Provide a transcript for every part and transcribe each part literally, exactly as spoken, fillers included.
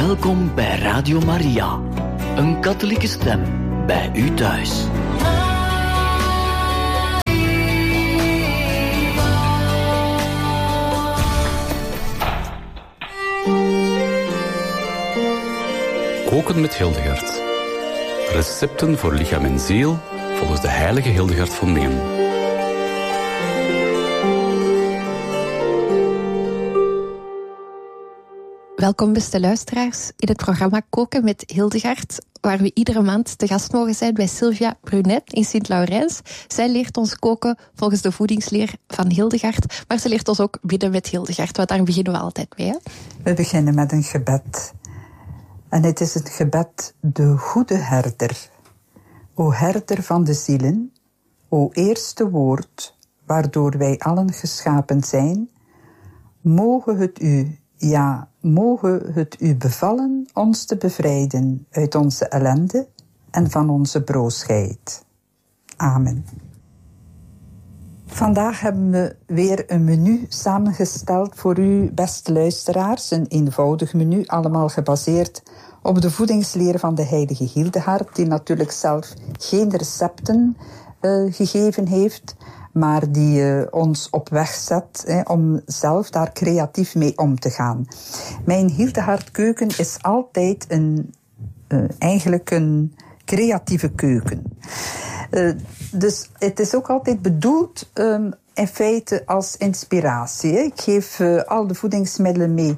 Welkom bij Radio Maria, een katholieke stem bij u thuis. Koken met Hildegard. Recepten voor lichaam en ziel volgens de heilige Hildegard van Bingen. Welkom beste luisteraars in het programma Koken met Hildegard, waar we iedere maand te gast mogen zijn bij Sylvia Brunet in Sint-Laurens. Zij leert ons koken volgens de voedingsleer van Hildegard, maar ze leert ons ook bidden met Hildegard, want daar beginnen we altijd mee. Hè? We beginnen met een gebed. En het is het gebed, de goede herder. O herder van de zielen, o eerste woord, waardoor wij allen geschapen zijn, mogen het u, ja, mogen het u bevallen ons te bevrijden uit onze ellende en van onze broosheid. Amen. Vandaag hebben we weer een menu samengesteld voor u, beste luisteraars. Een eenvoudig menu, allemaal gebaseerd op de voedingsleer van de heilige Hildegard, die natuurlijk zelf geen recepten uh, gegeven heeft, maar die uh, ons op weg zet eh, om zelf daar creatief mee om te gaan. Mijn Hildegard keuken is altijd een, uh, eigenlijk een creatieve keuken. Uh, dus het is ook altijd bedoeld um, in feite als inspiratie. Hè. Ik geef uh, al de voedingsmiddelen mee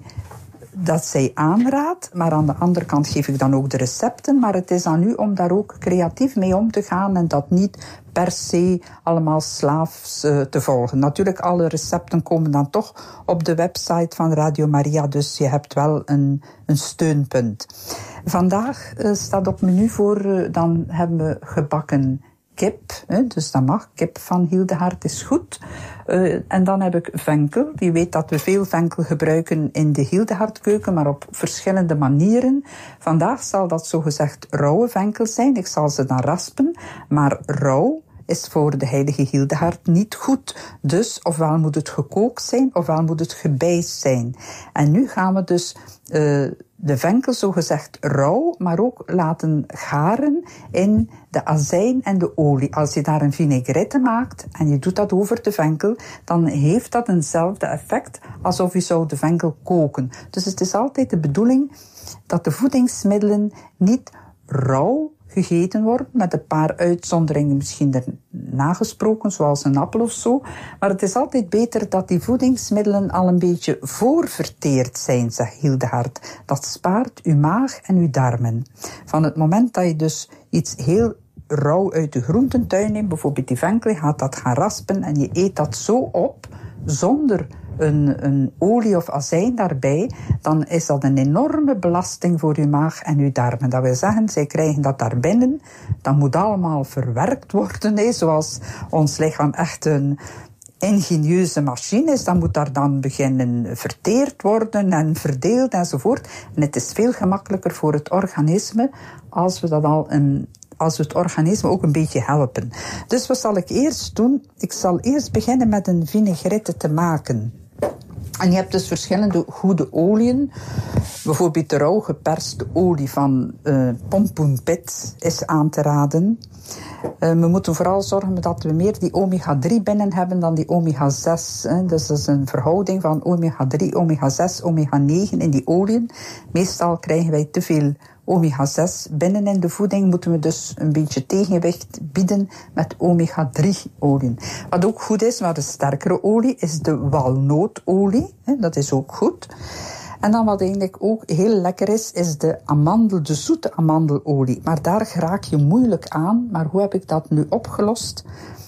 dat zij aanraadt, maar aan de andere kant geef ik dan ook de recepten. Maar het is aan u om daar ook creatief mee om te gaan en dat niet per se allemaal slaafs uh, te volgen. Natuurlijk, alle recepten komen dan toch op de website van Radio Maria, dus je hebt wel een, een steunpunt. Vandaag uh, staat op menu voor, uh, dan hebben we gebakken kip, hè, dus dat mag. Kip van Hildegard is goed. Uh, en dan heb ik venkel. Je weet dat we veel venkel gebruiken in de Hildegardkeuken, maar op verschillende manieren. Vandaag zal dat zogezegd rauwe venkel zijn. Ik zal ze dan raspen, maar rauw is voor de heilige Hildegard niet goed. Dus ofwel moet het gekookt zijn, ofwel moet het gebijst zijn. En nu gaan we dus uh, de venkel zogezegd rauw, maar ook laten garen in de azijn en de olie. Als je daar een vinaigrette maakt en je doet dat over de venkel, dan heeft dat eenzelfde effect alsof je zou de venkel koken. Dus het is altijd de bedoeling dat de voedingsmiddelen niet rauw gegeten worden, met een paar uitzonderingen misschien er nagesproken, zoals een appel of zo. Maar het is altijd beter dat die voedingsmiddelen al een beetje voorverteerd zijn, zegt Hildegard. Dat spaart uw maag en uw darmen. Van het moment dat je dus iets heel rauw uit de groententuin neemt, bijvoorbeeld die venkel, je gaat dat gaan raspen en je eet dat zo op, zonder Een, een olie of azijn daarbij, dan is dat een enorme belasting voor uw maag en uw darmen. Dat wil zeggen, zij krijgen dat daar binnen. Dat moet allemaal verwerkt worden, hè, zoals ons lichaam echt een ingenieuze machine is. Dan moet daar dan beginnen verteerd worden en verdeeld enzovoort. En het is veel gemakkelijker voor het organisme als we dat al een als we het organisme ook een beetje helpen. Dus wat zal ik eerst doen? Ik zal eerst beginnen met een vinaigrette te maken. En je hebt dus verschillende goede oliën. Bijvoorbeeld de rauw geperste olie van uh, pompoenpit is aan te raden. Uh, we moeten vooral zorgen dat we meer die omega drie binnen hebben dan die omega zes. Hè. Dus dat is een verhouding van omega drie, omega zes, omega negen in die oliën. Meestal krijgen wij te veel omega zes binnen in de voeding, moeten we dus een beetje tegenwicht bieden met omega drie oliën. Wat ook goed is, maar de sterkere olie, is de walnootolie. Dat is ook goed. En dan wat eigenlijk ook heel lekker is, is de amandel, de zoete amandelolie. Maar daar raak je moeilijk aan. Maar hoe heb ik dat nu opgelost?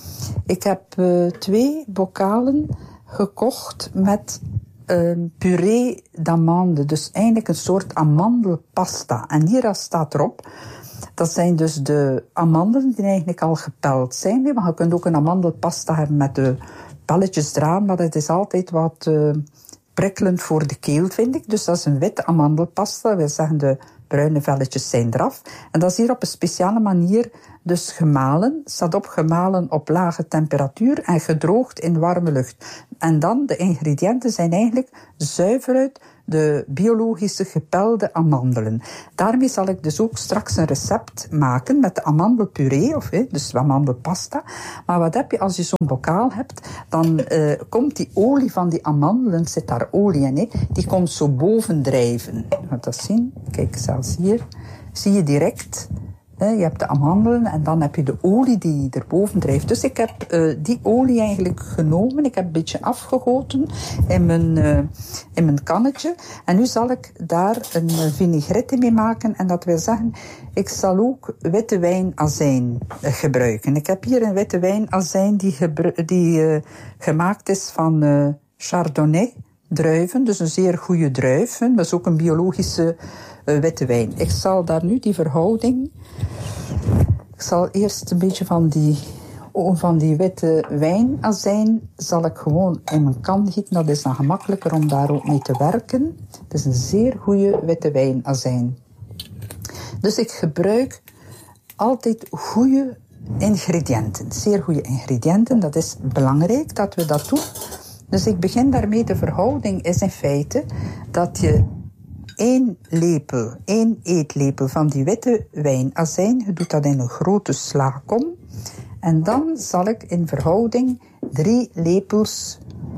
Ik heb uh, twee bokalen gekocht met Um, puree d'amande, dus eigenlijk een soort amandelpasta. En hier staat erop, dat zijn dus de amandelen die eigenlijk al gepeld zijn. Maar je kunt ook een amandelpasta hebben met de pelletjes eraan, maar het is altijd wat uh, prikkelend voor de keel, vind ik. Dus dat is een witte amandelpasta, dat wil zeggen de bruine velletjes zijn eraf. En dat is hier op een speciale manier dus gemalen, staat op gemalen op lage temperatuur en gedroogd in warme lucht. En dan, de ingrediënten zijn eigenlijk zuiver uit de biologische gepelde amandelen. Daarmee zal ik dus ook straks een recept maken met de amandelpuree, of hè, dus amandelpasta. Maar wat heb je als je zo'n bokaal hebt, dan uh, komt die olie van die amandelen, zit daar olie in, hè, die komt zo bovendrijven. Je gaat dat zien, kijk zelfs hier, zie je direct. Je hebt de amandelen en dan heb je de olie die erboven drijft. Dus ik heb uh, die olie eigenlijk genomen. Ik heb een beetje afgegoten in mijn, uh, in mijn kannetje. En nu zal ik daar een vinaigrette mee maken. En dat wil zeggen, ik zal ook witte wijnazijn uh, gebruiken. Ik heb hier een witte wijnazijn die, gebru- die uh, gemaakt is van uh, Chardonnay druiven. Dus een zeer goede druif. Hè. Dat is ook een biologische uh, witte wijn. Ik zal daar nu die verhouding... Ik zal eerst een beetje van die, van die witte wijnazijn zal ik gewoon in mijn kan gieten. Dat is dan gemakkelijker om daar ook mee te werken. Het is een zeer goede witte wijnazijn. Dus ik gebruik altijd goede ingrediënten. Zeer goede ingrediënten, dat is belangrijk dat we dat doen. Dus ik begin daarmee, de verhouding is in feite dat je één lepel, één eetlepel van die witte wijnazijn. Je doet dat in een grote slakom. En dan zal ik in verhouding drie lepels,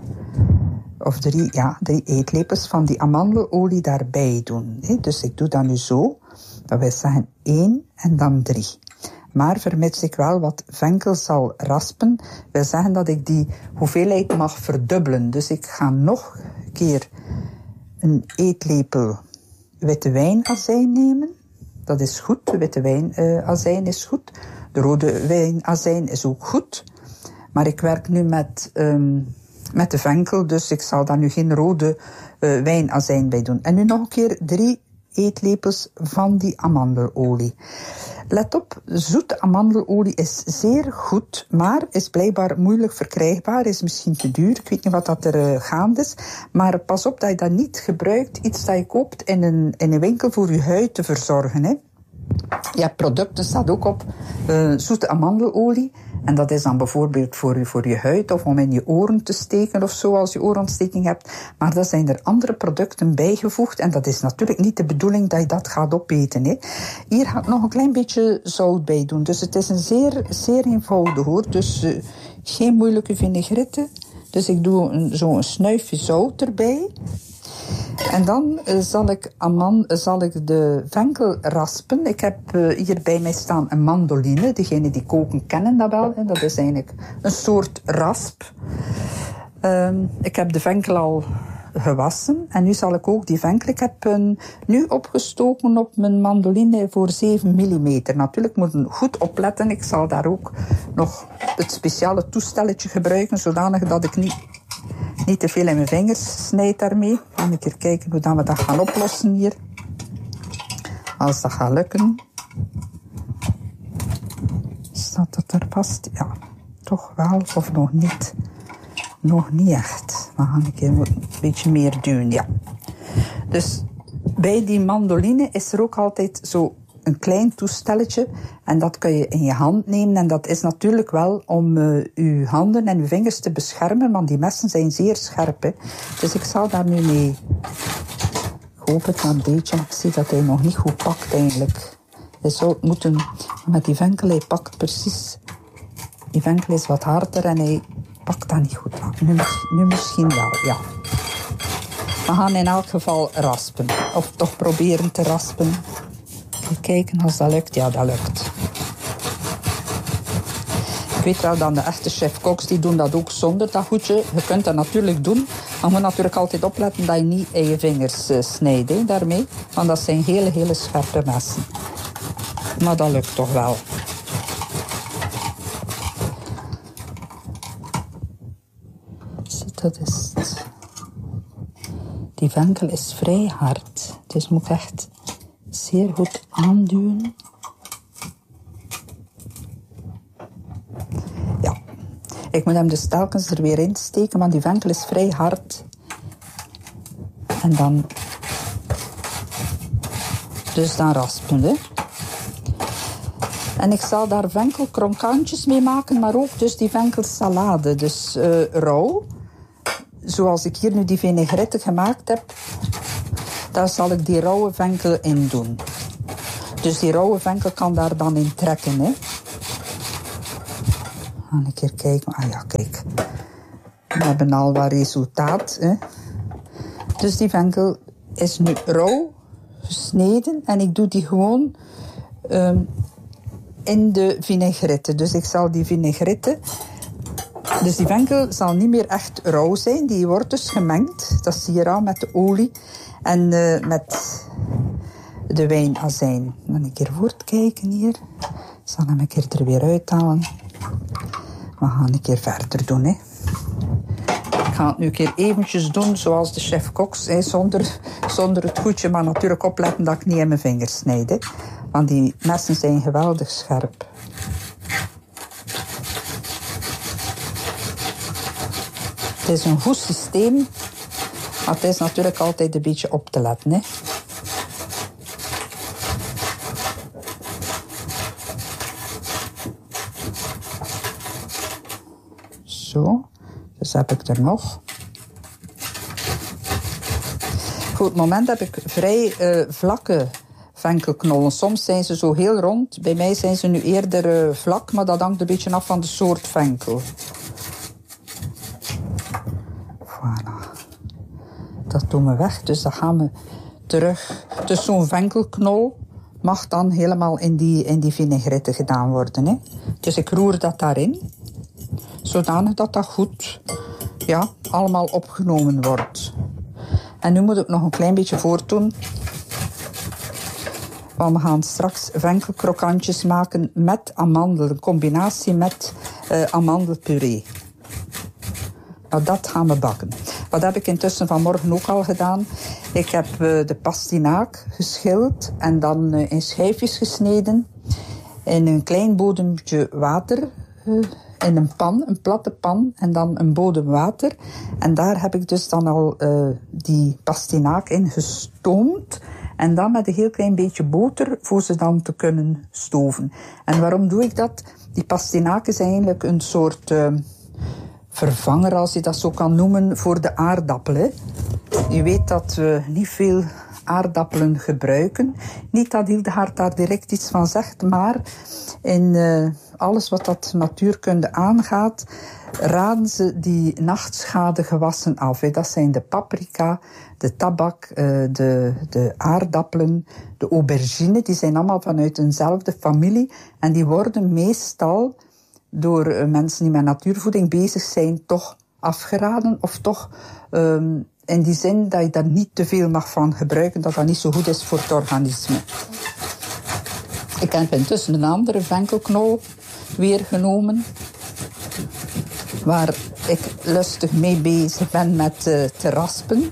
of drie, ja, drie eetlepels van die amandelolie daarbij doen. Dus ik doe dat nu zo. Dat wil zeggen één en dan drie. Maar vermits ik wel wat venkel zal raspen, wil zeggen dat ik die hoeveelheid mag verdubbelen. Dus ik ga nog een keer een eetlepel witte wijnazijn nemen. Dat is goed, de witte wijnazijn uh, is goed. De rode wijnazijn is ook goed. Maar ik werk nu met, um, met de venkel, dus ik zal daar nu geen rode uh, wijnazijn bij doen. En nu nog een keer drie eetlepels van die amandelolie. Let op, zoete amandelolie is zeer goed, maar is blijkbaar moeilijk verkrijgbaar, is misschien te duur. Ik weet niet wat dat er uh, gaande is. Maar pas op dat je dat niet gebruikt, iets dat je koopt in een, in een winkel voor je huid te verzorgen. Hè. Je hebt producten, staat ook op, uh, zoete amandelolie. En dat is dan bijvoorbeeld voor je, voor je huid of om in je oren te steken of zo, als je oorontsteking hebt. Maar daar zijn er andere producten bijgevoegd. En dat is natuurlijk niet de bedoeling dat je dat gaat opeten. Hè. Hier ga ik nog een klein beetje zout bij doen. Dus het is een zeer, zeer eenvoudig hoor. Dus uh, geen moeilijke vinaigrette. Dus ik doe een, zo een snuifje zout erbij. En dan uh, zal, ik aman, uh, zal ik de venkel raspen. Ik heb uh, hier bij mij staan een mandoline. Degenen die koken kennen dat wel. Hè. Dat is eigenlijk een soort rasp. Uh, ik heb de venkel al gewassen. En nu zal ik ook die venkel... Ik heb een, nu opgestoken op mijn mandoline voor zeven millimeter. Natuurlijk moet ik goed opletten. Ik zal daar ook nog het speciale toestelletje gebruiken, zodanig dat ik niet... Niet te veel in mijn vingers snijd daarmee. En een keer kijken hoe we dat gaan oplossen hier. Als dat gaat lukken. Staat dat er vast? Ja, toch wel of nog niet. Nog niet echt. We gaan een keer een beetje meer duwen, ja. Dus bij die mandoline is er ook altijd zo een klein toestelletje. En dat kun je in je hand nemen. En dat is natuurlijk wel om uh, uw handen en uw vingers te beschermen. Want die messen zijn zeer scherp. Hè. Dus ik zal daar nu mee... Ik hoop het een beetje. Ik zie dat hij nog niet goed pakt eigenlijk. Hij zou het moeten... Met die venkel, hij pakt precies... Die venkel is wat harder en hij pakt dat niet goed aan. Nu, nu misschien wel, ja. We gaan in elk geval raspen. Of toch proberen te raspen. Even kijken als dat lukt. Ja, dat lukt. Ik weet wel dat de echte chef-koks die doen dat ook zonder dat goedje. Je kunt dat natuurlijk doen. Maar je moet natuurlijk altijd opletten dat je niet in je vingers uh, snijdt hè, daarmee. Want dat zijn hele, hele scherpe messen. Maar dat lukt toch wel. Ziet, dat is het. Die venkel is vrij hard. Dus moet ik echt zeer goed aanduwen. Ja. Ik moet hem dus telkens er weer in steken, want die venkel is vrij hard. En dan... Dus dan raspen, hè. En ik zal daar venkelkronkantjes mee maken, maar ook dus die venkelsalade. Dus uh, rauw. Zoals ik hier nu die vinaigrette gemaakt heb. Daar zal ik die rauwe venkel in doen. Dus die rauwe venkel kan daar dan in trekken. Hè. Ga een keer kijken. Ah ja, kijk. We hebben al wat resultaat. Hè. Dus die venkel is nu rauw gesneden. En ik doe die gewoon um, in de vinaigrette. Dus ik zal die vinaigrette... Dus die venkel zal niet meer echt rauw zijn. Die wordt dus gemengd. Dat zie je al met de olie. En uh, met de wijnazijn. Dan een keer voortkijken hier. Ik zal hem een keer er weer uithalen. We gaan een keer verder doen. Hè. Ik ga het nu een keer eventjes doen zoals de chef-koks. Hè, zonder, zonder het goedje. Maar natuurlijk opletten dat ik niet in mijn vingers snijd. Hè. Want die messen zijn geweldig scherp. Het is een goed systeem. Maar het is natuurlijk altijd een beetje op te letten. Hè. Zo. Dus heb ik er nog. Voor het moment heb ik vrij uh, vlakke venkelknollen. Soms zijn ze zo heel rond. Bij mij zijn ze nu eerder uh, vlak. Maar dat hangt een beetje af van de soort venkel. Dat doen we weg, dus dan gaan we terug. Dus zo'n venkelknol mag dan helemaal in die, in die vinaigrette gedaan worden. Hè. Dus ik roer dat daarin, zodanig dat dat goed ja, allemaal opgenomen wordt. En nu moet ik nog een klein beetje voordoen. Want we gaan straks venkelkrokantjes maken met amandel. Een combinatie met uh, amandelpuree. Nou, dat gaan we bakken. Wat heb ik intussen vanmorgen ook al gedaan? Ik heb uh, de pastinaak geschild en dan uh, in schijfjes gesneden. In een klein bodempje water. Uh, in een pan, een platte pan. En dan een bodem water. En daar heb ik dus dan al uh, die pastinaak in gestoomd. En dan met een heel klein beetje boter voor ze dan te kunnen stoven. En waarom doe ik dat? Die pastinaak is eigenlijk een soort... Uh, vervanger, als je dat zo kan noemen, voor de aardappelen. Je weet dat we niet veel aardappelen gebruiken. Niet dat Hildegard daar direct iets van zegt, maar in uh, alles wat dat natuurkunde aangaat, raden ze die nachtschade-gewassen af. Hè. Dat zijn de paprika, de tabak, uh, de, de aardappelen, de aubergine. Die zijn allemaal vanuit eenzelfde familie en die worden meestal door mensen die met natuurvoeding bezig zijn, toch afgeraden. Of toch um, in die zin dat je daar niet te veel mag van gebruiken, dat dat niet zo goed is voor het organisme. Ik heb intussen een andere venkelknol weer genomen, waar ik lustig mee bezig ben met uh, te raspen.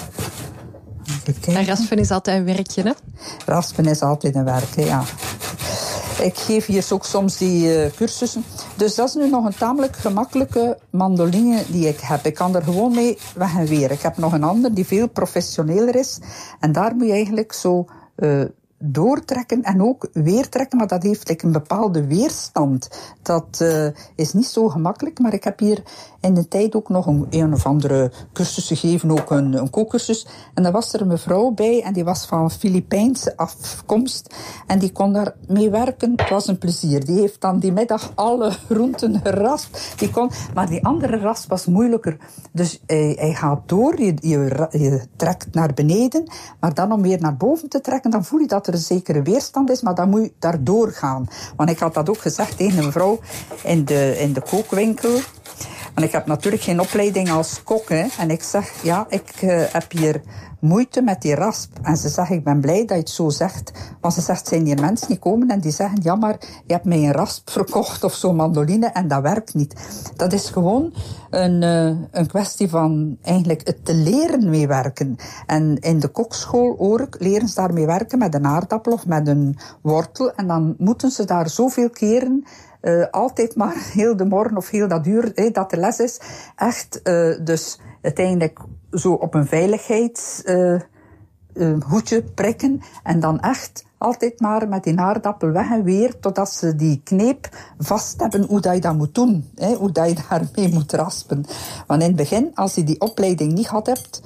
En raspen is altijd een werkje, hè? Raspen is altijd een werkje, ja. Ik geef hier ook soms die uh, cursussen. Dus dat is nu nog een tamelijk gemakkelijke mandoline die ik heb. Ik kan er gewoon mee weg en weer. Ik heb nog een ander die veel professioneler is. En daar moet je eigenlijk zo uh, doortrekken en ook weer trekken. Maar dat heeft like, een bepaalde weerstand. Dat uh, is niet zo gemakkelijk. Maar ik heb hier in de tijd ook nog een, een of andere cursus gegeven. Ook een, een kookcursus. En daar was er een mevrouw bij. En die was van Filipijnse afkomst. En die kon daar mee werken. Het was een plezier. Die heeft dan die middag alle groenten geraspt. Die kon, maar die andere rasp was moeilijker. Dus hij, hij gaat door. Je, je, je trekt naar beneden. Maar dan om weer naar boven te trekken, dan voel je dat er een zekere weerstand is. Maar dan moet je daardoor gaan. Want ik had dat ook gezegd tegen een vrouw in de, in de kookwinkel. En ik heb natuurlijk geen opleiding als kok. Hè. En ik zeg, ja, ik uh, heb hier moeite met die rasp. En ze zegt, ik ben blij dat je het zo zegt. Want ze zegt, zijn hier mensen die komen en die zeggen, ja, maar je hebt mij een rasp verkocht of zo'n mandoline en dat werkt niet. Dat is gewoon een, uh, een kwestie van eigenlijk het te leren meewerken. En in de kokschool hoor ik, leren ze daarmee werken met een aardappel of met een wortel. En dan moeten ze daar zoveel keren Uh, altijd maar heel de morgen of heel dat uur hey, dat de les is. Echt, uh, dus uiteindelijk zo op een veiligheidshoedje uh, uh, prikken. En dan echt altijd maar met die aardappel weg en weer, totdat ze die kneep vast hebben hoe dat je dat moet doen. Hè, hoe dat je daarmee moet raspen. Want in het begin, als je die opleiding niet gehad hebt,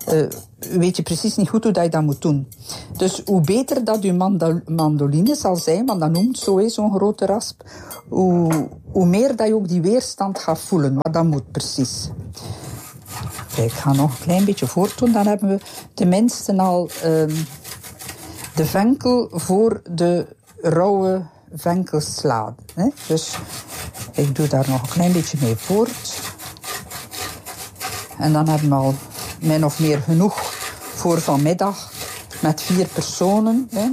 uh, weet je precies niet goed hoe dat je dat moet doen. Dus hoe beter dat je mandol- mandoline zal zijn, want dat noemt zo is, zo'n grote rasp, hoe, hoe meer dat je ook die weerstand gaat voelen. Maar dat moet precies. Kijk, ik ga nog een klein beetje voortdoen. Dan hebben we tenminste al um, de venkel voor de rauwe venkelslade. Hè? Dus ik doe daar nog een klein beetje mee voort. En dan hebben we al min of meer genoeg voor vanmiddag met vier personen. Hè.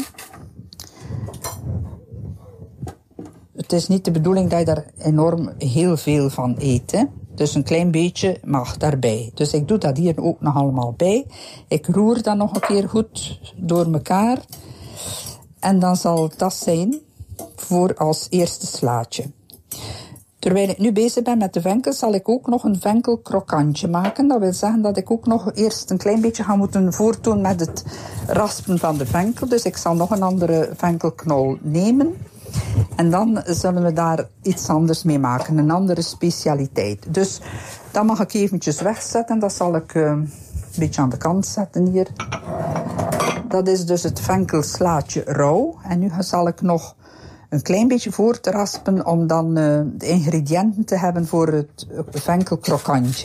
Het is niet de bedoeling dat je daar enorm heel veel van eet. Hè. Dus een klein beetje mag daarbij. Dus ik doe dat hier ook nog allemaal bij. Ik roer dat nog een keer goed door elkaar. En dan zal dat zijn voor als eerste slaatje. Terwijl ik nu bezig ben met de venkel, zal ik ook nog een venkelkrokantje maken. Dat wil zeggen dat ik ook nog eerst een klein beetje ga moeten voortdoen met het raspen van de venkel. Dus ik zal nog een andere venkelknol nemen. En dan zullen we daar iets anders mee maken, een andere specialiteit. Dus dat mag ik eventjes wegzetten. Dat zal ik uh, een beetje aan de kant zetten hier. Dat is dus het venkelslaatje rauw. En nu zal ik nog een klein beetje voor te raspen om dan uh, de ingrediënten te hebben voor het venkelkrokantje.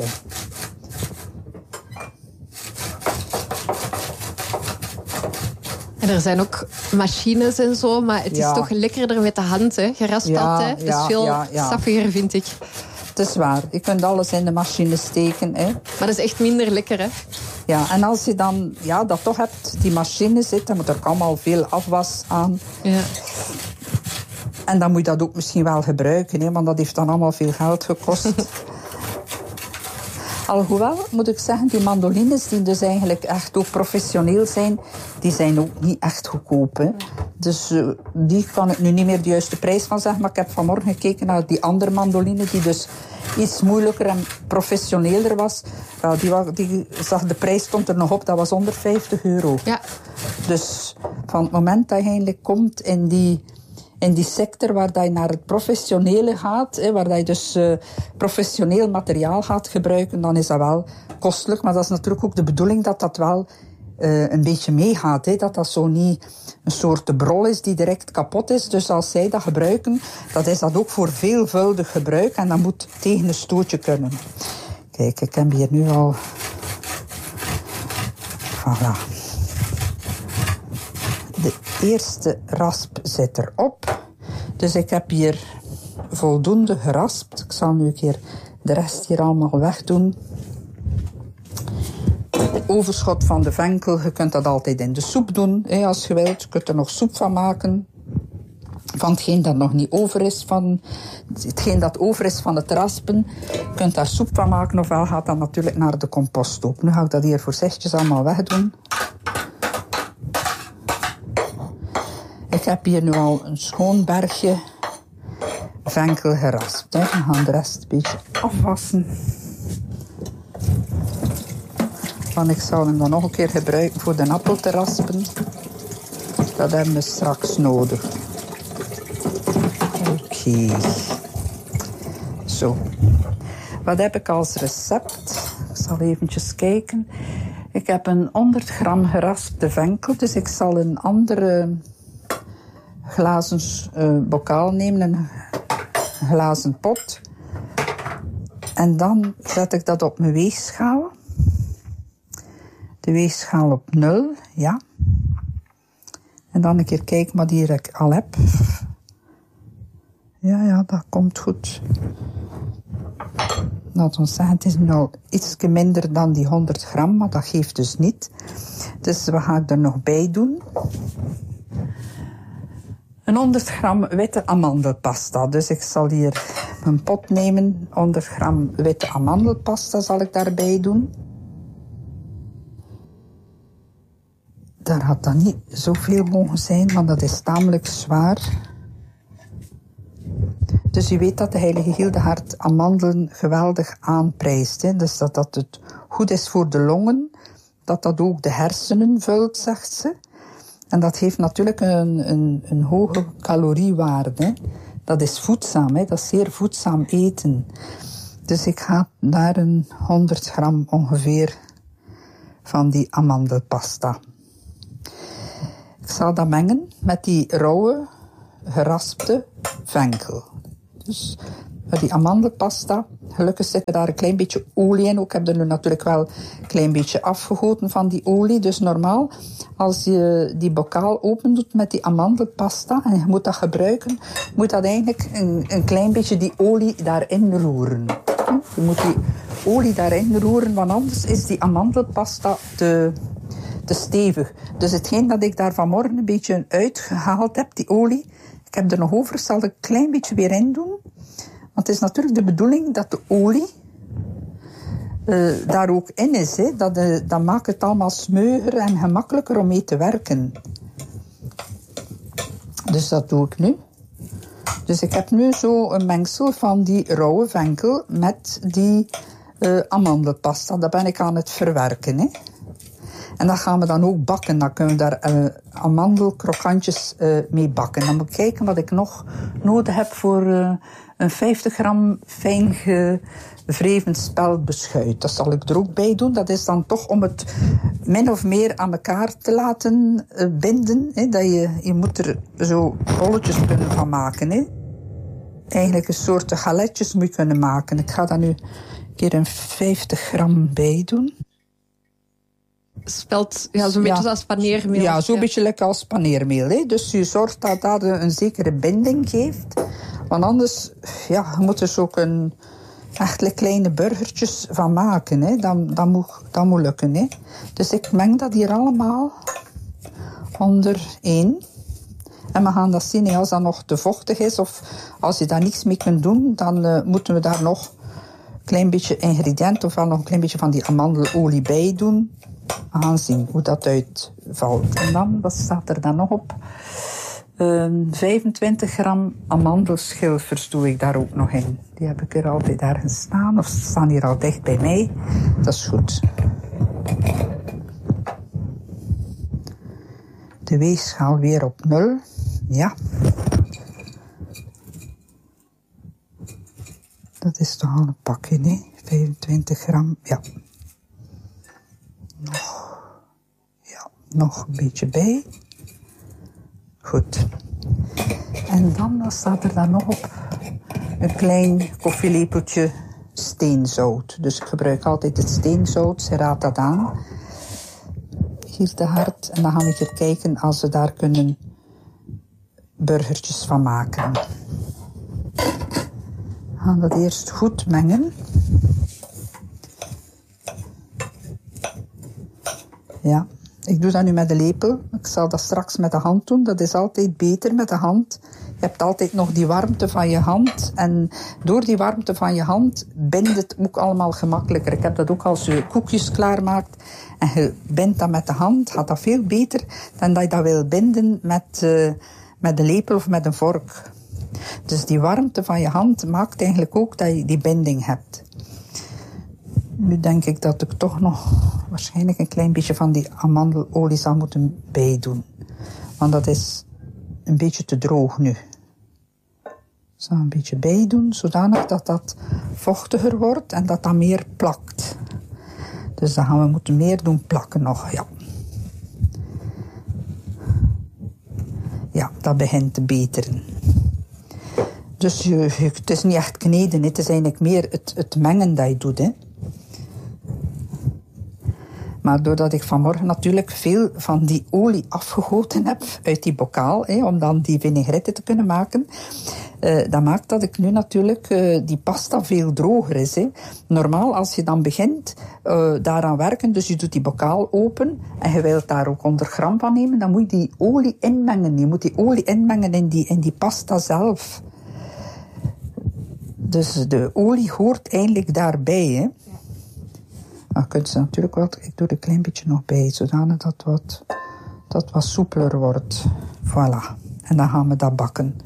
En er zijn ook machines en zo, maar het ja. is toch lekkerder met de hand, hè? Geraspt ja, altijd. Het ja, is veel ja, ja. saffiger, vind ik. Het is waar. Je kunt alles in de machine steken. Hè. Maar dat is echt minder lekker, hè? Ja, en als je dan ja, dat toch hebt, die machine zit, dan moet er allemaal veel afwas aan. Ja. En dan moet je dat ook misschien wel gebruiken, hè, want dat heeft dan allemaal veel geld gekost. Alhoewel, moet ik zeggen, die mandolines die dus eigenlijk echt ook professioneel zijn, die zijn ook niet echt goedkoop. Hè. Dus uh, die kan ik nu niet meer de juiste prijs van zeggen, maar ik heb vanmorgen gekeken naar die andere mandoline, die dus iets moeilijker en professioneler was. Wel, die, die zag, de prijs stond er nog op, dat was honderdvijftig euro. Ja. Dus van het moment dat je eigenlijk komt in die... in die sector waar dat je naar het professionele gaat, hè, waar dat je dus uh, professioneel materiaal gaat gebruiken, dan is dat wel kostelijk. Maar dat is natuurlijk ook de bedoeling dat dat wel uh, een beetje meegaat. Hè, dat dat zo niet een soort brol is die direct kapot is. Dus als zij dat gebruiken, dat is dat ook voor veelvuldig gebruik. En dat moet tegen een stootje kunnen. Kijk, ik heb hier nu al... Voilà. De eerste rasp zit erop. Dus ik heb hier voldoende geraspt. Ik zal nu een keer de rest hier allemaal wegdoen. Het overschot van de venkel, je kunt dat altijd in de soep doen, hè, als je wilt. Je kunt er nog soep van maken. Van hetgeen dat nog niet over is, van hetgeen dat over is van het raspen. Je kunt daar soep van maken, ofwel gaat dat natuurlijk naar de composthoop. Nu ga ik dat hier voorzichtig allemaal wegdoen. Ik heb hier nu al een schoon bergje venkel geraspt. Hè. We gaan de rest een beetje afwassen. Want ik zal hem dan nog een keer gebruiken voor de appel te raspen. Dat hebben we straks nodig. Oké. Okay. Zo. Wat heb ik als recept? Ik zal eventjes kijken. Ik heb een honderd gram geraspte venkel. Dus ik zal een andere... glazen uh, bokaal nemen, een glazen pot. En dan zet ik dat op mijn weegschaal. De weegschaal op nul, ja. En dan een keer kijken wat hier ik al heb. Ja, ja, dat komt goed. Laten we zeggen, het is nu al iets minder dan die honderd gram, maar dat geeft dus niet. Dus wat ga ik er nog bij doen? Een honderd gram witte amandelpasta. Dus ik zal hier een pot nemen. honderd gram witte amandelpasta zal ik daarbij doen. Daar had dat niet zoveel mogen zijn, want dat is tamelijk zwaar. Dus u weet dat de heilige Hildegard amandelen geweldig aanprijst. Hè? Dus dat dat het goed is voor de longen. Dat dat ook de hersenen vult, zegt ze. En dat heeft natuurlijk een, een, een hoge caloriewaarde. Hè. Dat is voedzaam, hè. Dat is zeer voedzaam eten. Dus ik ga daar een honderd gram ongeveer van die amandelpasta. Ik zal dat mengen met die rauwe, geraspte venkel. Dus die amandelpasta, gelukkig zit er daar een klein beetje olie in. Ook heb er nu natuurlijk wel een klein beetje afgegoten van die olie. Dus normaal, als je die bokaal open doet met die amandelpasta en je moet dat gebruiken, moet dat eigenlijk een, een klein beetje die olie daarin roeren. Je moet die olie daarin roeren, want anders is die amandelpasta te, te stevig. Dus hetgeen dat ik daar vanmorgen een beetje uitgehaald heb, die olie, ik heb er nog over, zal ik een klein beetje weer in doen. Want het is natuurlijk de bedoeling dat de olie uh, daar ook in is. Hè. Dat, uh, dat maakt het allemaal smeuiger en gemakkelijker om mee te werken. Dus dat doe ik nu. Dus ik heb nu zo een mengsel van die rauwe venkel met die uh, amandelpasta. Dat ben ik aan het verwerken. Hè. En dat gaan we dan ook bakken. Dan kunnen we daar uh, amandelkrokantjes uh, mee bakken. Dan moet ik kijken wat ik nog nodig heb voor uh, een vijftig gram fijn gevreven speldbeschuit. Dat zal ik er ook bij doen. Dat is dan toch om het min of meer aan elkaar te laten uh, binden. Hè. Dat je, je moet er zo bolletjes kunnen van maken. Hè. Eigenlijk een soort galetjes moet je kunnen maken. Ik ga daar nu een keer een vijftig gram bij doen. Spelt, ja, zo'n beetje ja. als paneermeel. Ja, zo'n ja. beetje lekker als paneermeel. Hè. Dus je zorgt dat dat een zekere binding geeft. Want anders, ja, je moet er zo een echt kleine burgertjes van maken. Hè. Dat, dat, moet, dat moet lukken. Hè. Dus ik meng dat hier allemaal onder één. En we gaan dat zien, als dat nog te vochtig is of als je daar niks mee kunt doen, dan uh, moeten we daar nog een klein beetje ingrediënt of wel nog een klein beetje van die amandelolie bij doen. We gaan zien hoe dat uitvalt. En dan, wat staat er dan nog op? Um, vijfentwintig gram amandelschilfers doe ik daar ook nog in. Die heb ik er altijd ergens staan, of ze staan hier al dicht bij mij. Dat is goed. De weegschaal weer op nul. Ja. Dat is toch al een pakje, nee? vijfentwintig gram, ja. Nog, ja, nog een beetje bij. Goed. En dan wat staat er dan nog op een klein koffielepeltje steenzout. Dus ik gebruik altijd het steenzout, ze raadt dat aan. Hier te hard. En dan gaan we hier kijken als we daar kunnen burgertjes van maken. We gaan dat eerst goed mengen. Ja, ik doe dat nu met de lepel. Ik zal dat straks met de hand doen. Dat is altijd beter met de hand. Je hebt altijd nog die warmte van je hand. En door die warmte van je hand bindt het ook allemaal gemakkelijker. Ik heb dat ook als je koekjes klaarmaakt. En je bindt dat met de hand. Gaat dat veel beter dan dat je dat wil binden met, uh, met de lepel of met een vork. Dus die warmte van je hand maakt eigenlijk ook dat je die binding hebt. Nu denk ik dat ik toch nog waarschijnlijk een klein beetje van die amandelolie zal moeten bijdoen. Want dat is een beetje te droog nu. Ik zal een beetje bijdoen, zodanig dat dat vochtiger wordt en dat dat meer plakt. Dus dan gaan we moeten meer doen plakken nog, ja. Ja, dat begint te beteren. Dus je, je, het is niet echt kneden, het is eigenlijk meer het, het mengen dat je doet, hè. Maar doordat ik vanmorgen natuurlijk veel van die olie afgegoten heb uit die bokaal, hè, om dan die vinaigrette te kunnen maken, uh, dat maakt dat ik nu natuurlijk uh, die pasta veel droger is. Hè. Normaal als je dan begint uh, daaraan werken, dus je doet die bokaal open en je wilt daar ook honderd gram van nemen, dan moet je die olie inmengen. Je moet die olie inmengen in die, in die pasta zelf. Dus de olie hoort eigenlijk daarbij, hè. Dan kunt ze natuurlijk wel, ik doe er een klein beetje nog bij, zodanig dat wat, dat wat soepeler wordt. Voilà. En dan gaan we dat bakken.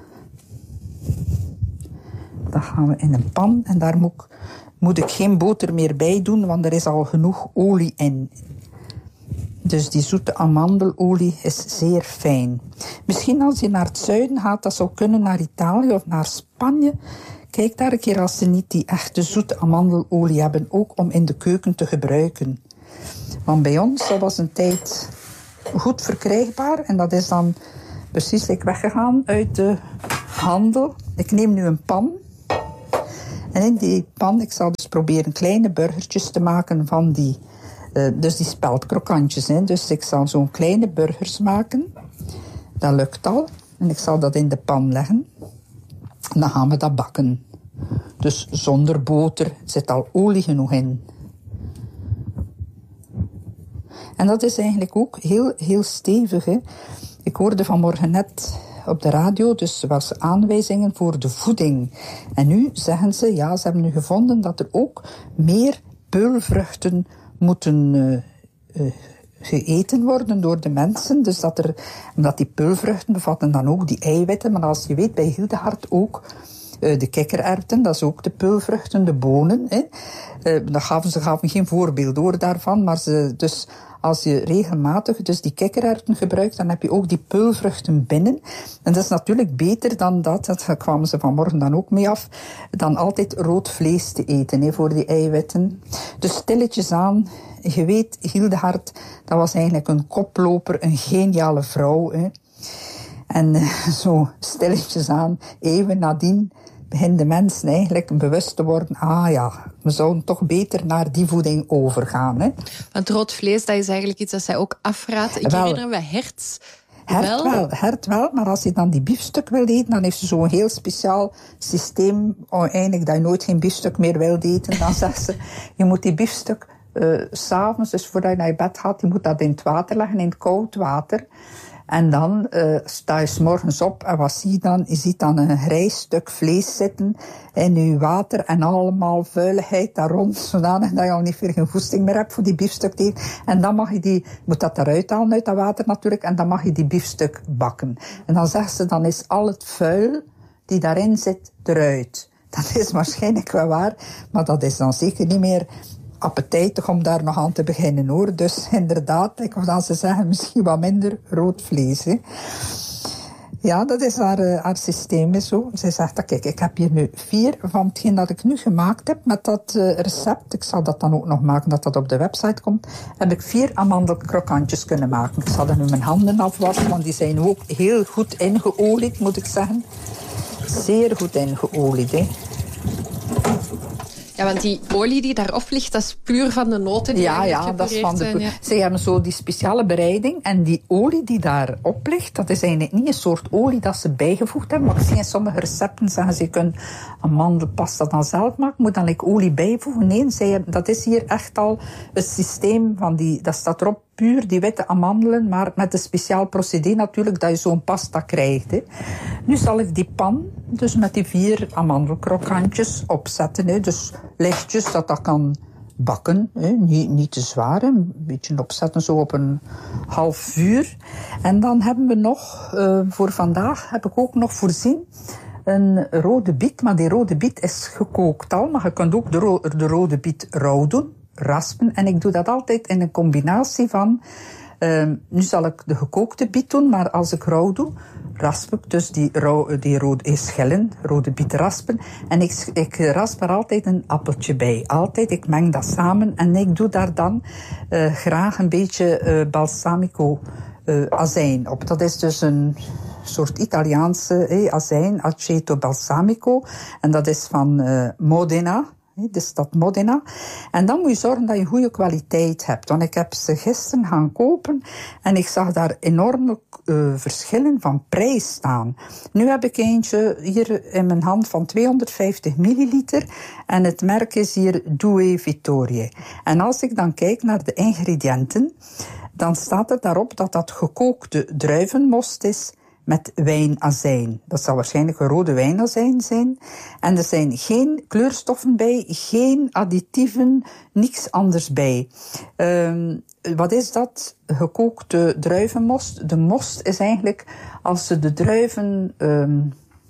Dat gaan we in een pan en daar moet, moet ik geen boter meer bij doen, want er is al genoeg olie in. Dus die zoete amandelolie is zeer fijn. Misschien als je naar het zuiden gaat, dat zou kunnen naar Italië of naar Spanje. Kijk daar een keer als ze niet die echte zoete amandelolie hebben, ook om in de keuken te gebruiken. Want bij ons, dat was een tijd goed verkrijgbaar. En dat is dan precies like, weggegaan uit de handel. Ik neem nu een pan. En in die pan, ik zal dus proberen kleine burgertjes te maken van die... Uh, dus die speldkrokantjes. Hè. Dus ik zal zo'n kleine burgers maken. Dat lukt al. En ik zal dat in de pan leggen. En dan gaan we dat bakken. Dus zonder boter. Er zit al olie genoeg in. En dat is eigenlijk ook heel, heel stevig. Hè. Ik hoorde vanmorgen net op de radio, dus er was aanwijzingen voor de voeding. En nu zeggen ze, ja, ze hebben nu gevonden dat er ook meer peulvruchten moeten uh, uh, geëten worden door de mensen. Dus dat er, omdat die peulvruchten bevatten dan ook die eiwitten. Maar als je weet, bij Hildegard ook uh, de kikkererwten, dat is ook de peulvruchten, de bonen. Hè. Uh, dat gaven, ze gaven geen voorbeeld door daarvan, maar ze dus... Als je regelmatig dus die kikkererwten gebruikt, dan heb je ook die peulvruchten binnen. En dat is natuurlijk beter dan dat, dat kwamen ze vanmorgen dan ook mee af, dan altijd rood vlees te eten hè, voor die eiwitten. Dus stilletjes aan, je weet, Hildegard, dat was eigenlijk een koploper, een geniale vrouw. Hè. En uh, zo stilletjes aan, eeuwen nadien, beginnen de mensen eigenlijk bewust te worden, ah ja, we zouden toch beter naar die voeding overgaan. Hè. Want rood vlees, dat is eigenlijk iets dat zij ook afraadt. Ik wel, herinner me herts hert wel. wel. Hert wel, maar als je dan die biefstuk wil eten, dan heeft ze zo'n heel speciaal systeem, oh, eigenlijk dat je nooit geen biefstuk meer wilt eten. Dan zegt ze, je moet die biefstuk uh, 's avonds, dus voordat je naar je bed gaat, je moet dat in het water leggen, in het koud water. En dan uh, sta je 's morgens op en wat zie je dan? Je ziet dan een grijs stuk vlees zitten in je water en allemaal vuiligheid daar rond, zodanig dat je al niet veel geen voesting meer hebt voor die biefstuk te eten. En dan mag je die, je moet dat eruit halen uit dat water natuurlijk, en dan mag je die biefstuk bakken. En dan zegt ze, dan is al het vuil die daarin zit eruit. Dat is waarschijnlijk wel waar, maar dat is dan zeker niet meer appetijtig om daar nog aan te beginnen, hoor. Dus inderdaad, ik wil ze zeggen, misschien wat minder rood vlees. Hè. Ja, dat is haar, uh, haar systeem is zo. Ze zegt, kijk, ik heb hier nu vier van hetgeen dat ik nu gemaakt heb met dat uh, recept. Ik zal dat dan ook nog maken, dat dat op de website komt. Heb ik vier amandelkrokantjes kunnen maken. Ik zal dan nu mijn handen afwassen, want die zijn ook heel goed ingeolied, moet ik zeggen. Zeer goed ingeolied, hè. Ja, want die olie die daarop ligt, dat is puur van de noten die ja, ja, dat is van de zijn. Ja. Ze hebben zo die speciale bereiding. En die olie die daarop ligt, dat is eigenlijk niet een soort olie dat ze bijgevoegd hebben. Maar ik zie in sommige recepten zeggen ze, je kunt amandelpasta dan zelf maken. Moet dan like olie bijvoegen. Nee, zij hebben, dat is hier echt al het systeem van die, dat staat erop. Puur die witte amandelen, maar met een speciaal procedé natuurlijk, dat je zo'n pasta krijgt. Hè. Nu zal ik die pan, dus met die vier amandelkrokantjes opzetten. Hè. Dus lichtjes, dat dat kan bakken. Hè. Niet, niet te zwaar, hè. Een beetje opzetten, zo op een half vuur. En dan hebben we nog, uh, voor vandaag, heb ik ook nog voorzien een rode biet. Maar die rode biet is gekookt al, maar je kunt ook de, ro- de rode biet rauw doen. Raspen. En ik doe dat altijd in een combinatie van, uh, nu zal ik de gekookte biet doen, maar als ik rauw doe, rasp ik dus die, rauw, die rode schillen, rode biet raspen. En ik, ik rasp er altijd een appeltje bij. Altijd, ik meng dat samen en ik doe daar dan uh, graag een beetje uh, balsamico uh, azijn op. Dat is dus een soort Italiaanse eh, azijn, aceto balsamico. En dat is van uh, Modena. De stad Modena. En dan moet je zorgen dat je goede kwaliteit hebt. Want ik heb ze gisteren gaan kopen en ik zag daar enorme uh, verschillen van prijs staan. Nu heb ik eentje hier in mijn hand van tweehonderdvijftig milliliter en het merk is hier Due Vittorie. En als ik dan kijk naar de ingrediënten, dan staat er daarop dat dat gekookte druivenmost is met wijnazijn. Dat zal waarschijnlijk een rode wijnazijn zijn. En er zijn geen kleurstoffen bij, geen additieven, niks anders bij. Um, wat is dat? Gekookte druivenmost. De most is eigenlijk als ze de druiven um,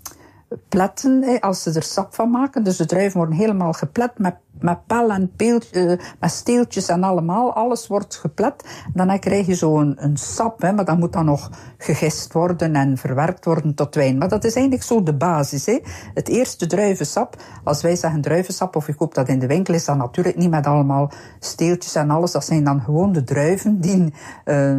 pletten, hè, als ze er sap van maken. Dus de druiven worden helemaal geplet met, met pel en peel, uh, met steeltjes en allemaal. Alles wordt geplet. Dan krijg je zo een, een sap, hè, maar dat moet dan nog gegist worden en verwerkt worden tot wijn. Maar dat is eigenlijk zo de basis. Hè. Het eerste druivensap, als wij zeggen druivensap of je koopt dat in de winkel, is dat natuurlijk niet met allemaal steeltjes en alles. Dat zijn dan gewoon de druiven die uh,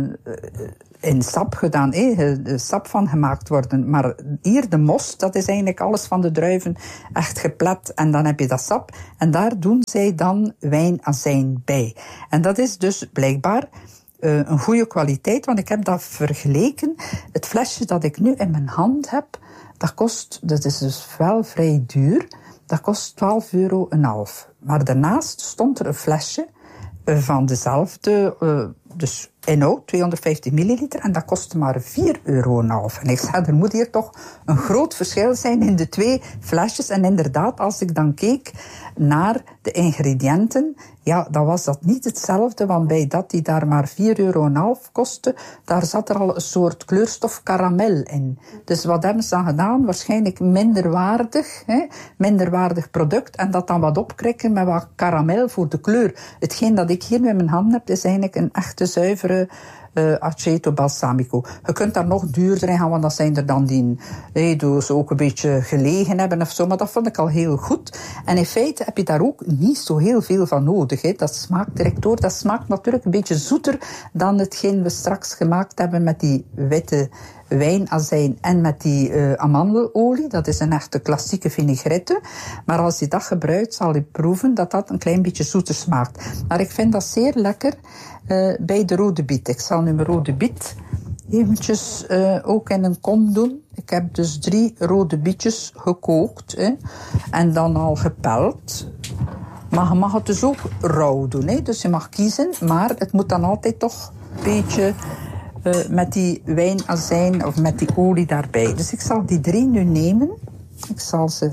in sap gedaan, eh, sap van gemaakt worden. Maar hier de most, dat is eigenlijk alles van de druiven echt geplet. En dan heb je dat sap. En daar doen zij dan wijnazijn bij. En dat is dus blijkbaar uh, een goede kwaliteit, want ik heb dat vergeleken. Het flesje dat ik nu in mijn hand heb, dat kost, dat is dus wel vrij duur, dat kost twaalf euro en half. Maar daarnaast stond er een flesje uh, van dezelfde, uh, dus inhoud, tweehonderdvijftig milliliter, en dat kostte maar vier euro en half. En ik zei, er moet hier toch een groot verschil zijn in de twee flesjes. En inderdaad, als ik dan keek naar de ingrediënten, ja, dan was dat niet hetzelfde, want bij dat die daar maar vier euro en half kostte, daar zat er al een soort kleurstof karamel in. Dus wat hebben ze dan gedaan? Waarschijnlijk minderwaardig, hè, minderwaardig product, en dat dan wat opkrikken met wat karamel voor de kleur. Hetgeen dat ik hier met mijn hand heb, is eigenlijk een echte zuivere Uh, aceto balsamico. Je kunt daar nog duurder in gaan, want dat zijn er dan die hey, die ze ook een beetje gelegen hebben of zo, maar dat vond ik al heel goed. En in feite heb je daar ook niet zo heel veel van nodig. Hè. Dat smaakt direct door. Dat smaakt natuurlijk een beetje zoeter dan hetgeen we straks gemaakt hebben met die witte wijnazijn en met die uh, amandelolie. Dat is een echte klassieke vinaigrette. Maar als je dat gebruikt, zal je proeven dat dat een klein beetje zoeter smaakt. Maar ik vind dat zeer lekker uh, bij de rode biet. Ik zal nu mijn rode biet eventjes uh, ook in een kom doen. Ik heb dus drie rode bietjes gekookt, hè, en dan al gepeld. Maar je mag het dus ook rauw doen, hè. Dus je mag kiezen, maar het moet dan altijd toch een beetje Uh, met die wijnazijn of met die olie daarbij. Dus ik zal die drie nu nemen. Ik zal ze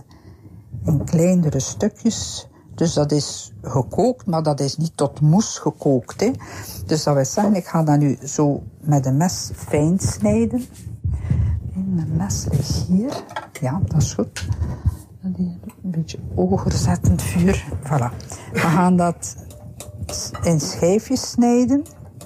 in kleinere stukjes. Dus dat is gekookt, maar dat is niet tot moes gekookt. Hè. Dus dat wil zeggen, ik ga dat nu zo met een mes fijn snijden. En mijn mes ligt hier. Ja, dat is goed. Een beetje hoger zetten, vuur. Voilà. We gaan dat in schijfjes snijden.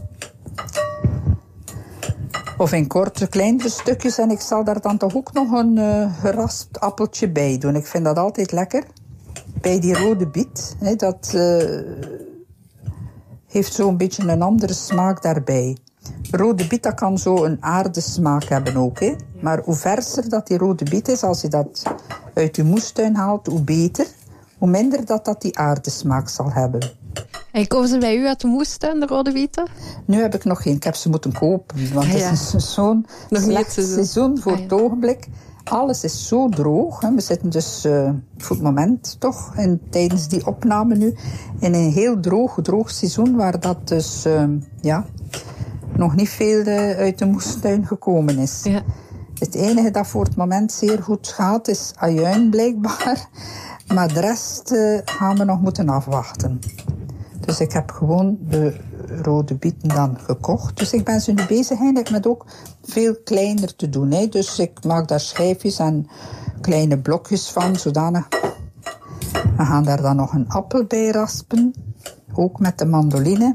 Of in korte, kleinere stukjes. En ik zal daar dan toch ook nog een uh, geraspt appeltje bij doen. Ik vind dat altijd lekker. Bij die rode biet. Hè, dat uh, heeft zo een beetje een andere smaak daarbij. Rode biet, dat kan zo een aardesmaak hebben ook. Hè. Maar hoe verser dat die rode biet is, als je dat uit je moestuin haalt, hoe beter. Hoe minder dat dat die aardesmaak zal hebben. En komen ze bij u uit de moestuin, de rode bieten? Nu heb ik nog geen. Ik heb ze moeten kopen. Want ah, ja. Het is zo'n nog slecht seizoen. seizoen voor ah, ja. het ogenblik. Alles is zo droog. Hè. We zitten dus uh, voor het moment toch, en tijdens die opname nu, in een heel droog, droog seizoen, waar dat dus uh, ja, nog niet veel uh, uit de moestuin gekomen is. Ja. Het enige dat voor het moment zeer goed gaat, is ajuin blijkbaar. Maar de rest uh, gaan we nog moeten afwachten. Dus ik heb gewoon de rode bieten dan gekocht. Dus ik ben ze nu bezig eigenlijk met ook veel kleiner te doen. Hè. Dus ik maak daar schijfjes en kleine blokjes van, zodanig. We gaan daar dan nog een appel bij raspen. Ook met de mandoline.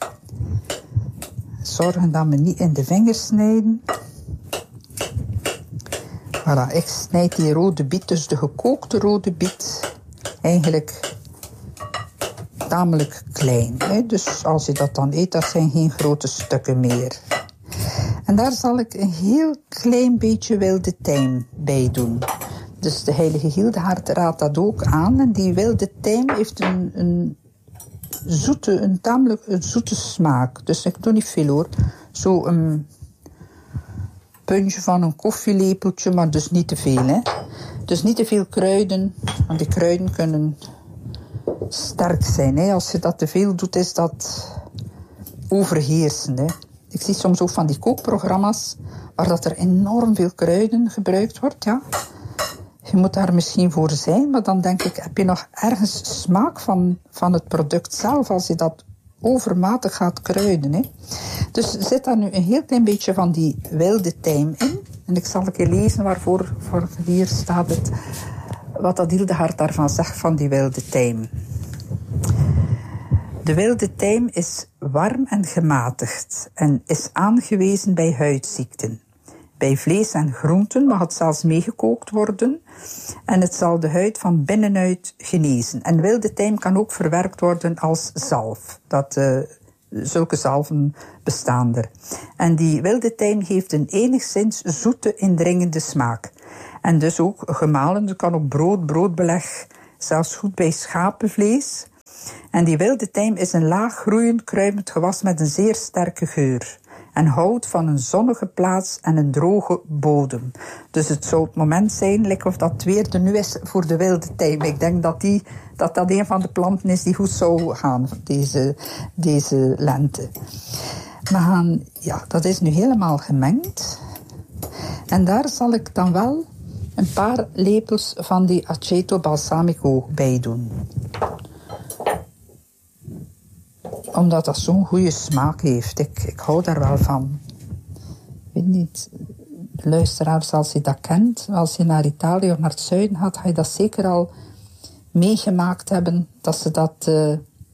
Zorgen dat we niet in de vingers snijden. Voilà, ik snijd die rode biet, dus de gekookte rode biet, eigenlijk tamelijk klein. Hè? Dus als je dat dan eet, dat zijn geen grote stukken meer. En daar zal ik een heel klein beetje wilde tijm bij doen. Dus de heilige Hildegard raadt dat ook aan. En die wilde tijm heeft een, een zoete, een tamelijk een zoete smaak. Dus ik doe niet veel hoor. Zo een puntje van een koffielepeltje, maar dus niet te veel. Hè? Dus niet te veel kruiden, want die kruiden kunnen sterk zijn. Hè? Als je dat te veel doet, is dat overheersen. Hè? Ik zie soms ook van die kookprogramma's waar dat er enorm veel kruiden gebruikt wordt. Ja. Je moet daar misschien voor zijn, maar dan denk ik, heb je nog ergens smaak van, van het product zelf als je dat overmatig gaat kruiden. Hè. Dus zit daar nu een heel klein beetje van die wilde tijm in. En ik zal een keer lezen waarvoor voor hier staat het, wat dat Hildegard daarvan zegt van die wilde tijm. De wilde tijm is warm en gematigd en is aangewezen bij huidziekten. Bij vlees en groenten mag het zelfs meegekookt worden en het zal de huid van binnenuit genezen. En wilde tijm kan ook verwerkt worden als zalf. Dat, uh, zulke zalven bestaan er. En die wilde tijm heeft een enigszins zoete, indringende smaak. En dus ook gemalen, dat kan ook brood, broodbeleg, zelfs goed bij schapenvlees. En die wilde tijm is een laag groeiend kruimend gewas met een zeer sterke geur. En houdt van een zonnige plaats en een droge bodem. Dus het zou het moment zijn, like of dat het weer de nu is voor de wilde tijm. Ik denk dat, die, dat dat een van de planten is die goed zou gaan, deze, deze lente. We gaan, ja, dat is nu helemaal gemengd. En daar zal ik dan wel een paar lepels van die aceto balsamico bij doen. Omdat dat zo'n goede smaak heeft. Ik, ik hou daar wel van. Ik weet niet, luisteraars, als je dat kent, als je naar Italië of naar het zuiden gaat, ga je dat zeker al meegemaakt hebben, dat ze dat uh,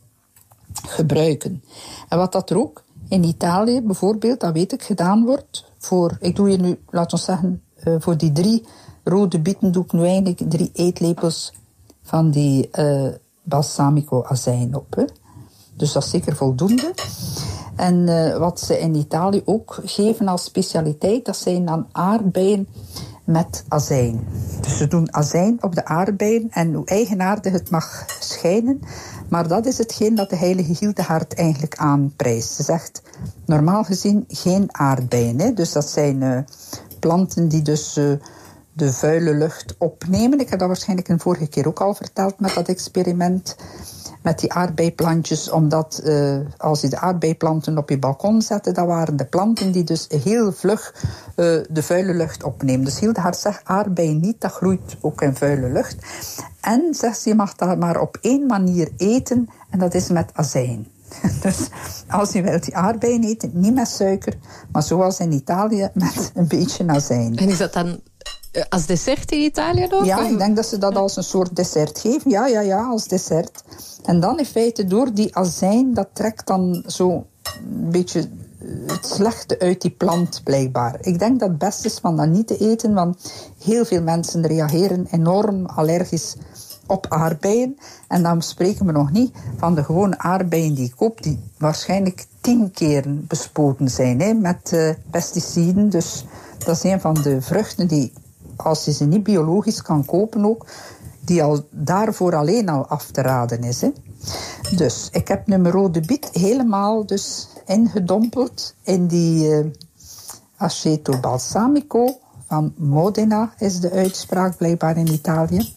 gebruiken. En wat dat er ook in Italië bijvoorbeeld, dat weet ik, gedaan wordt, voor, ik doe hier nu, laten we zeggen, uh, voor die drie rode bieten doe ik nu eigenlijk drie eetlepels van die uh, balsamico azijn op, hè. Dus dat is zeker voldoende. En uh, wat ze in Italië ook geven als specialiteit, dat zijn dan aardbeien met azijn. Dus ze doen azijn op de aardbeien en hoe eigenaardig het mag schijnen, maar dat is hetgeen dat de heilige Hildegard eigenlijk aanprijst. Ze zegt, normaal gezien geen aardbeien. Hè? Dus dat zijn uh, planten die dus uh, de vuile lucht opnemen. Ik heb dat waarschijnlijk een vorige keer ook al verteld met dat experiment met die aardbeiplantjes, omdat uh, als je de aardbeiplanten op je balkon zette, dat waren de planten die dus heel vlug uh, de vuile lucht opnemen. Dus Hildegard zegt, aardbei niet, dat groeit ook in vuile lucht. En zegt ze, je mag dat maar op één manier eten, en dat is met azijn. Dus als je wilt die aardbeien eten, niet met suiker, maar zoals in Italië, met een beetje azijn. En is dat dan als dessert in Italië nog? Ja, of? ik denk dat ze dat als een soort dessert geven. Ja, ja, ja, als dessert. En dan in feite door die azijn, dat trekt dan zo een beetje het slechte uit die plant blijkbaar. Ik denk dat het best is van dat niet te eten, want heel veel mensen reageren enorm allergisch op aardbeien. En dan spreken we nog niet van de gewone aardbeien die ik koop, die waarschijnlijk tien keer bespoten zijn, hè, met uh, pesticiden. Dus dat is een van de vruchten die, als je ze niet biologisch kan kopen ook, die al daarvoor alleen al af te raden is. Hè. Dus ik heb nu mijn rode biet helemaal dus ingedompeld in die uh, aceto balsamico van Modena, is de uitspraak blijkbaar in Italië.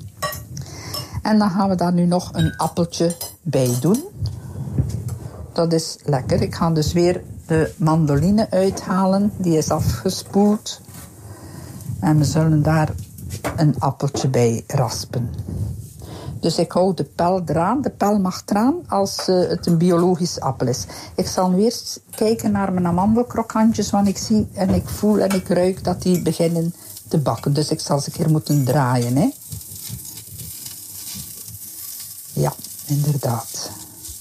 En dan gaan we daar nu nog een appeltje bij doen. Dat is lekker. Ik ga dus weer de mandoline uithalen. Die is afgespoeld. En we zullen daar een appeltje bij raspen. Dus ik hou de pel eraan. De pel mag eraan als uh, het een biologisch appel is. Ik zal nu eerst kijken naar mijn amandelkrokantjes. Want ik zie en ik voel en ik ruik dat die beginnen te bakken. Dus ik zal ze een keer moeten draaien. Hè. Ja, inderdaad.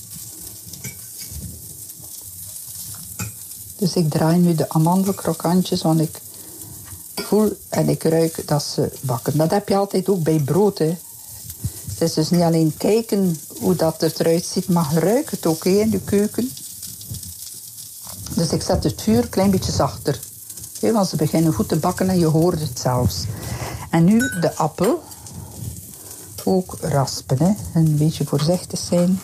Dus ik draai nu de amandelkrokantjes, want ik voel en ik ruik dat ze bakken. Dat heb je altijd ook bij brood, hè. Het is dus niet alleen kijken hoe dat eruit ziet, maar ruik het ook, hè, in de keuken. Dus ik zet het vuur een klein beetje zachter. Hè, want ze beginnen goed te bakken en je hoort het zelfs. En nu de appel. Ook raspen, hè. Een beetje voorzichtig zijn.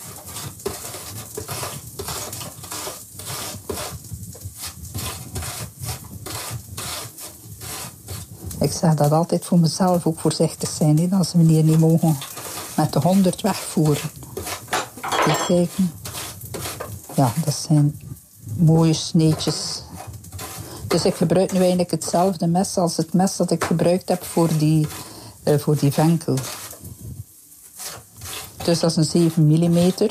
Ik zeg dat altijd voor mezelf, ook voorzichtig zijn, hè, dat ze me hier niet mogen met de honderd wegvoeren. Even kijken. Ja, dat zijn mooie sneetjes. Dus ik gebruik nu eigenlijk hetzelfde mes als het mes dat ik gebruikt heb voor die, uh, voor die venkel. Dus dat is een zeven millimeter.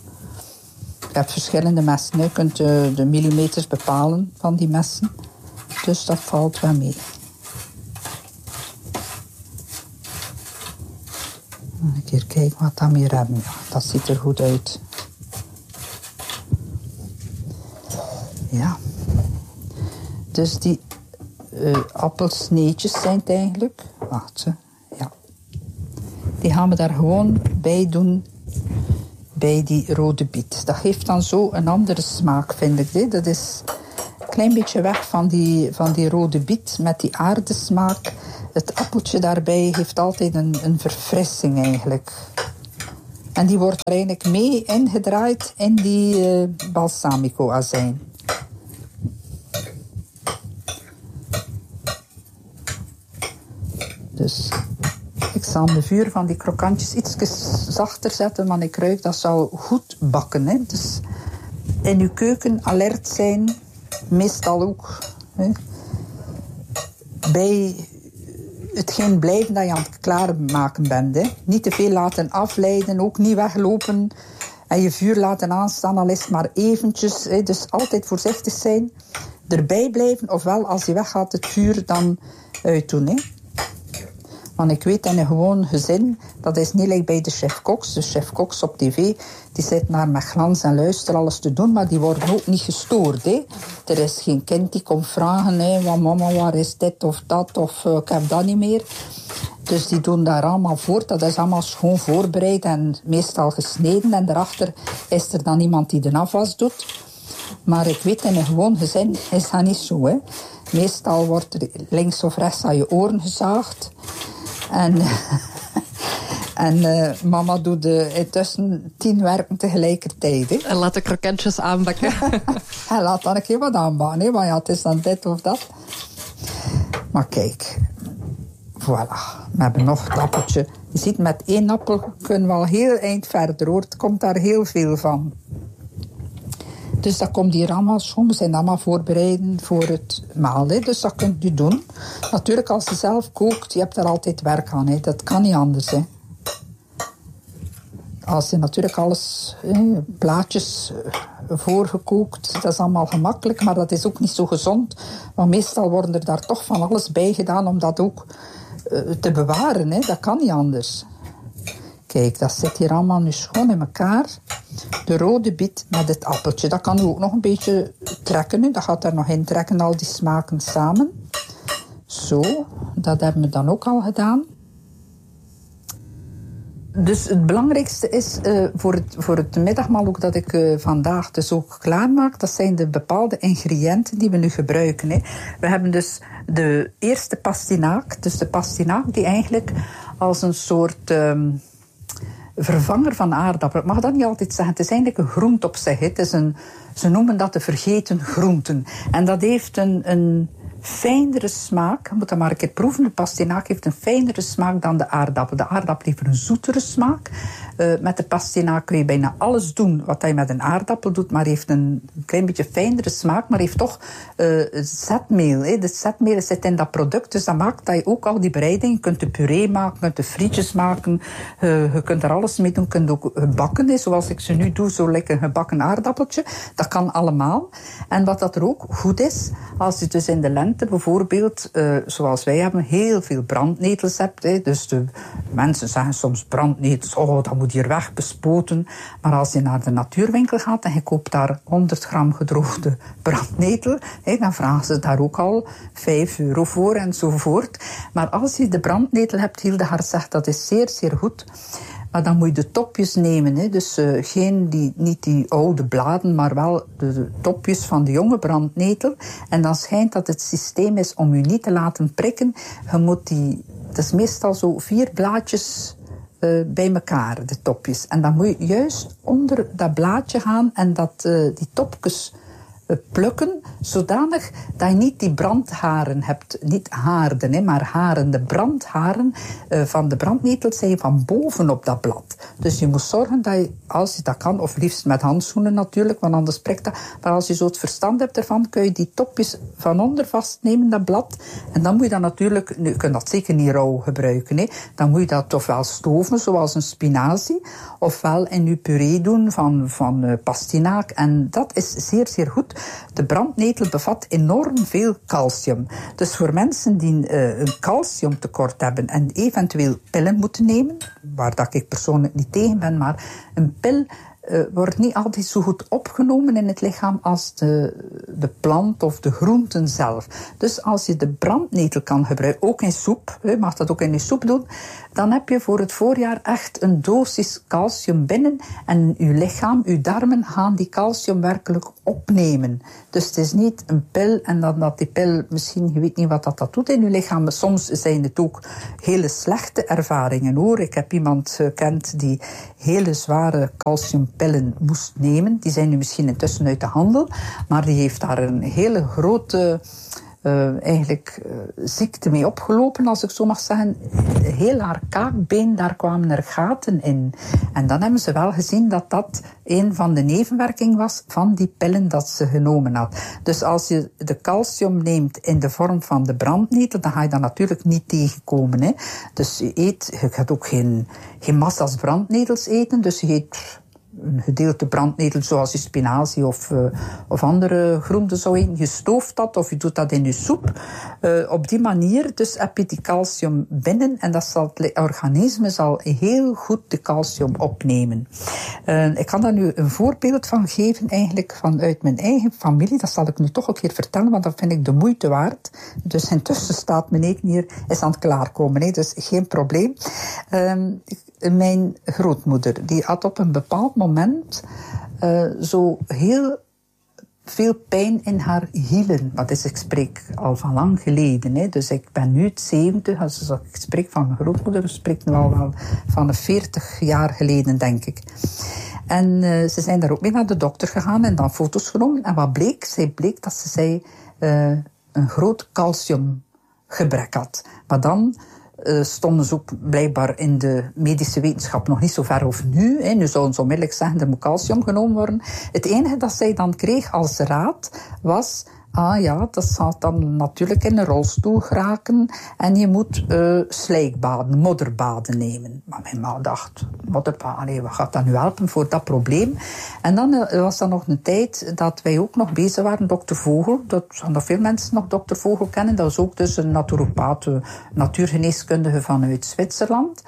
Ik heb verschillende messen. Je kunt de, de millimeters bepalen van die messen. Dus dat valt wel mee. Een keer kijken wat we hier hebben. Ja, dat ziet er goed uit. Ja. Dus die uh, appelsneetjes zijn het eigenlijk. Wacht, hè. Ja. Die gaan we daar gewoon bij doen. Bij die rode biet. Dat geeft dan zo een andere smaak, vind ik. Hè. Dat is een klein beetje weg van die, van die rode biet met die aardesmaak. Het appeltje daarbij heeft altijd een, een verfrissing eigenlijk. En die wordt er eigenlijk mee ingedraaid in die uh, balsamico-azijn. Dus ik zal de vuur van die krokantjes iets zachter zetten, want ik ruik dat zou goed bakken. Hè. Dus in uw keuken alert zijn, meestal ook. Hè. Bij hetgeen blijven dat je aan het klaarmaken bent. Hè. Niet te veel laten afleiden, ook niet weglopen en je vuur laten aanstaan, al is het maar eventjes. Hè. Dus altijd voorzichtig zijn, erbij blijven, ofwel als je weggaat het vuur dan uitdoen. Hè. Want ik weet in een gewoon gezin, dat is niet like bij de chef-koks. De chef-koks op tv, die zitten daar met glans en luister alles te doen, maar die worden ook niet gestoord. Hè. Er is geen kind die komt vragen, hè, van mama, waar is dit of dat, of uh, ik heb dat niet meer. Dus die doen daar allemaal voort. Dat is allemaal schoon voorbereid en meestal gesneden. En daarachter is er dan iemand die de afwas doet. Maar ik weet, in een gewoon gezin is dat niet zo. Hè. Meestal wordt er links of rechts aan je oren gezaagd. En, en uh, mama doet uh, intussen tien werken tegelijkertijd. Hè. En laat de krokantjes aanbakken. En laat dan een keer wat aanbakken, hè, want ja, het is dan dit of dat. Maar kijk, voilà, we hebben nog het appeltje. Je ziet, met één appel kunnen we al heel eind verder, hoor. Het komt daar heel veel van. Dus dat komt hier allemaal schoon. We zijn allemaal voorbereiden voor het maal. Hè. Dus dat kunt u doen. Natuurlijk, als je zelf kookt, je hebt daar altijd werk aan. Hè. Dat kan niet anders. Hè. Als je natuurlijk alles, hè, blaadjes voorgekookt, dat is allemaal gemakkelijk. Maar dat is ook niet zo gezond. Want meestal worden er daar toch van alles bij gedaan om dat ook uh, te bewaren. Hè. Dat kan niet anders. Kijk, dat zit hier allemaal nu schoon in elkaar. De rode biet met het appeltje. Dat kan u ook nog een beetje trekken. Nu. Dat gaat er nog in trekken, al die smaken samen. Zo, dat hebben we dan ook al gedaan. Dus het belangrijkste is uh, voor, het, voor het middagmaal ook dat ik uh, vandaag dus ook klaarmaak. Dat zijn de bepaalde ingrediënten die we nu gebruiken. Hè. We hebben dus de eerste pastinaak. Dus de pastinaak die eigenlijk als een soort Um, vervanger van aardappelen. Ik mag dat niet altijd zeggen. Het is eigenlijk een groente op zich. Het is een, ze noemen dat de vergeten groenten. En dat heeft een, een fijnere smaak. Je moet dat maar een keer proeven. De pastinaak heeft een fijnere smaak dan de aardappel. De aardappel heeft een zoetere smaak. Uh, met de pastinaak kun je bijna alles doen wat je met een aardappel doet, maar heeft een klein beetje fijnere smaak, maar heeft toch uh, zetmeel. Hè. De zetmeel zit in dat product, dus dat maakt dat je ook al die bereiding, je kunt de puree maken, je kunt de frietjes maken, uh, je kunt er alles mee doen, je kunt ook gebakken, hè, zoals ik ze nu doe, zo lekker gebakken aardappeltje. Dat kan allemaal. En wat dat er ook goed is, als je dus in de lente bijvoorbeeld, uh, zoals wij hebben, heel veel brandnetels hebt, hè, dus de mensen zeggen soms brandnetels, oh, dat moet hier wegbespoten. Maar als je naar de natuurwinkel gaat en je koopt daar honderd gram gedroogde brandnetel, hè, dan vragen ze daar ook al vijf euro voor enzovoort. Maar als je de brandnetel hebt, Hildegard zegt dat is zeer, zeer goed. Maar dan moet je de topjes nemen. Hè. Dus uh, geen die, niet die oude bladen, maar wel de, de topjes van de jonge brandnetel. En dan schijnt dat het systeem is om je niet te laten prikken. Je moet die, het is meestal zo vier blaadjes Uh, bij elkaar, de topjes. En dan moet je juist onder dat blaadje gaan en dat, uh, die topjes uh, plukken, zodanig dat je niet die brandharen hebt, niet haarden, hè, maar haren. De brandharen uh, van de brandnetel zijn van boven op dat blad. Dus je moet zorgen dat je, als je dat kan, of liefst met handschoenen natuurlijk, want anders prikt dat, maar als je zo het verstand hebt ervan, kun je die topjes van onder vastnemen, dat blad. En dan moet je dat natuurlijk, nu, je kunt dat zeker niet rauw gebruiken, hè. Dan moet je dat ofwel stoven, zoals een spinazie, ofwel in je puree doen van, van uh, pastinaak. En dat is zeer, zeer goed. De brandnetel bevat enorm veel calcium. Dus voor mensen die uh, een calciumtekort hebben en eventueel pillen moeten nemen, waar dat ik persoonlijk niet tegen ben, maar een pil Uh, wordt niet altijd zo goed opgenomen in het lichaam als de, de plant of de groenten zelf. Dus als je de brandnetel kan gebruiken, ook in soep, je mag dat ook in je soep doen, dan heb je voor het voorjaar echt een dosis calcium binnen en je lichaam, je darmen gaan die calcium werkelijk opnemen. Dus het is niet een pil en dan dat die pil, misschien, je weet niet wat dat, dat doet in je lichaam, soms zijn het ook hele slechte ervaringen hoor. Ik heb iemand gekend die hele zware calciumpillen moest nemen. Die zijn nu misschien intussen uit de handel, maar die heeft daar een hele grote Uh, eigenlijk uh, ziekte mee opgelopen, als ik zo mag zeggen. Heel haar kaakbeen, daar kwamen er gaten in. En dan hebben ze wel gezien dat dat een van de nevenwerkingen was van die pillen dat ze genomen had. Dus als je de calcium neemt in de vorm van de brandnetel, dan ga je dat natuurlijk niet tegenkomen. Hè. Dus je eet, je gaat ook geen, geen massa's brandnetels eten, dus je eet een gedeelte brandnetel zoals je spinazie of, uh, of andere groenten zou eten. Je stooft dat of je doet dat in je soep. Uh, op die manier dus heb je die calcium binnen en dat zal, het organisme zal heel goed de calcium opnemen. Uh, ik kan daar nu een voorbeeld van geven eigenlijk vanuit mijn eigen familie. Dat zal ik nu toch een keer vertellen, want dat vind ik de moeite waard. Dus intussen staat mijn eten hier is aan het klaarkomen, hè, dus geen probleem. Uh, Mijn grootmoeder, die had op een bepaald moment uh, zo heel veel pijn in haar hielen. Dat is, ik spreek al van lang geleden. Hè. Dus ik ben nu zeventig, als ik spreek van mijn grootmoeder, ik spreek nu al wel van veertig jaar geleden, denk ik. En uh, ze zijn daar ook mee naar de dokter gegaan en dan foto's genomen. En wat bleek? Zij bleek dat ze zei, uh, een groot calciumgebrek had. Maar dan Uh, stonden ze ook blijkbaar in de medische wetenschap nog niet zo ver of nu. Hè. Nu zouden ze onmiddellijk zeggen, er moet calcium genomen worden. Het enige dat zij dan kreeg als raad was, ah ja, dat zal dan natuurlijk in een rolstoel geraken en je moet uh, slijkbaden, modderbaden nemen. Maar mijn ma dacht, modderbaden, nee, wat gaat dat nu helpen voor dat probleem? En dan uh, was er nog een tijd dat wij ook nog bezig waren, dokter Vogel, dat gaan nog veel mensen nog dokter Vogel kennen, dat was ook dus een naturopaat, natuurgeneeskundige vanuit Zwitserland.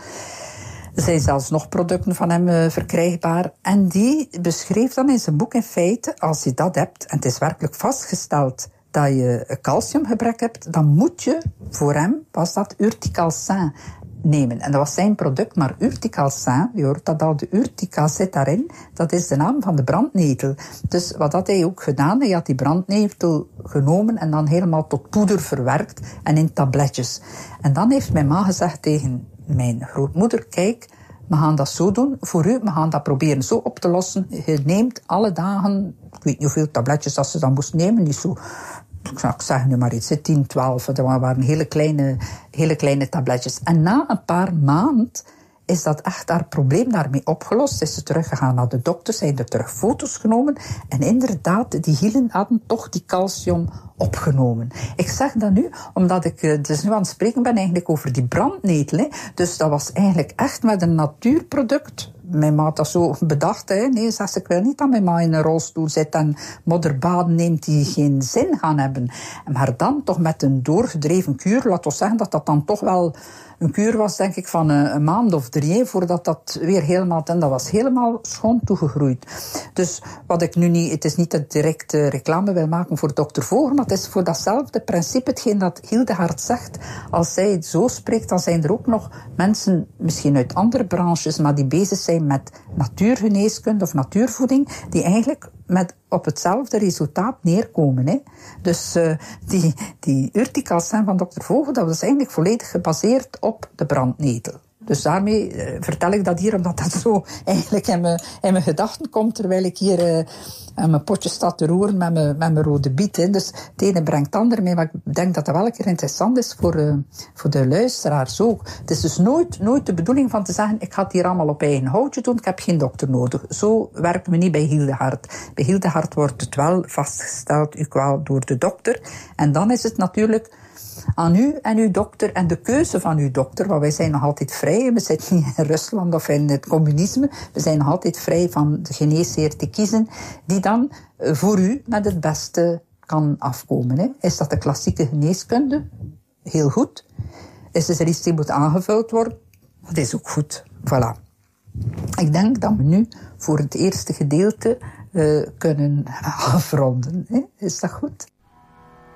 Er zijn zelfs nog producten van hem uh, verkrijgbaar. En die beschreef dan in zijn boek in feite, als je dat hebt, en het is werkelijk vastgesteld dat je een calciumgebrek hebt, dan moet je, voor hem was dat Urticalcin nemen. En dat was zijn product, maar Urticalcin, je hoort dat al, de Urtica zit daarin, dat is de naam van de brandnetel. Dus wat had hij ook gedaan? Hij had die brandnetel genomen en dan helemaal tot poeder verwerkt en in tabletjes. En dan heeft mijn ma gezegd tegen mijn grootmoeder, kijk, we gaan dat zo doen voor u, we gaan dat proberen zo op te lossen. Je neemt alle dagen, ik weet niet hoeveel tabletjes dat ze dan moest nemen, niet zo, ik zeg nu maar iets, tien, twaalf, dat waren hele kleine, hele kleine tabletjes. En na een paar maanden is dat echt haar probleem daarmee opgelost. Is ze teruggegaan naar de dokter, zijn er terug foto's genomen en inderdaad, die hielen hadden toch die calcium opgenomen. Ik zeg dat nu, omdat ik dus nu aan het spreken ben eigenlijk over die brandnetel. Hè. Dus dat was eigenlijk echt met een natuurproduct. Mijn ma had dat zo bedacht. Hè. Nee, zegt ze, ik wil niet dat mijn ma in een rolstoel zit en modderbaden neemt die geen zin gaan hebben. Maar dan toch met een doorgedreven kuur, laat ons zeggen dat dat dan toch wel een kuur was, denk ik, van een, een maand of drie, voordat dat weer helemaal, en dat was helemaal schoon toegegroeid. Dus wat ik nu niet, het is niet dat ik direct uh, reclame wil maken voor dokter Vogel, maar het is voor datzelfde principe, hetgeen dat Hildegard zegt. Als zij het zo spreekt, dan zijn er ook nog mensen, misschien uit andere branches, maar die bezig zijn met natuurgeneeskunde of natuurvoeding, die eigenlijk met op hetzelfde resultaat neerkomen. Hè. Dus uh, die, die Urticalcin van dokter Vogel, dat was eigenlijk volledig gebaseerd op de brandnetel. Dus daarmee uh, vertel ik dat hier, omdat dat zo eigenlijk in mijn, in mijn gedachten komt, terwijl ik hier uh, aan mijn potje sta te roeren met mijn, met mijn rode biet. Hè. Dus het ene brengt het ander mee, maar ik denk dat dat wel een keer interessant is voor, uh, voor de luisteraars ook. Het is dus nooit, nooit de bedoeling van te zeggen, ik ga het hier allemaal op eigen houtje doen, ik heb geen dokter nodig. Zo werken we niet bij Hildegard. Bij Hildegard wordt het wel vastgesteld, u kwaal door de dokter. En dan is het natuurlijk aan u en uw dokter en de keuze van uw dokter, want wij zijn nog altijd vrij. We zitten niet in Rusland of in het communisme. We zijn nog altijd vrij van de geneesheer te kiezen, die dan voor u met het beste kan afkomen. Hè. Is dat de klassieke geneeskunde? Heel goed. Is er iets die moet aangevuld worden? Dat is ook goed. Voilà. Ik denk dat we nu voor het eerste gedeelte uh, kunnen afronden. Hè. Is dat goed?